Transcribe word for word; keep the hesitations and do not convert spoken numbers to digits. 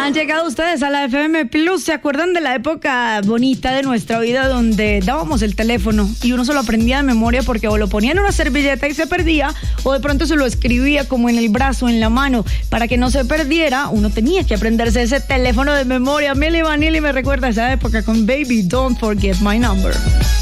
Han llegado ustedes a la F M Plus. ¿Se acuerdan de la época bonita de nuestra vida donde dábamos el teléfono y uno se lo aprendía de memoria porque o lo ponía en una servilleta y se perdía, o de pronto se lo escribía como en el brazo, en la mano? Para que no se perdiera, uno tenía que aprenderse ese teléfono de memoria. Milli Vanilli me recuerda esa época con Baby Don't Forget My Number.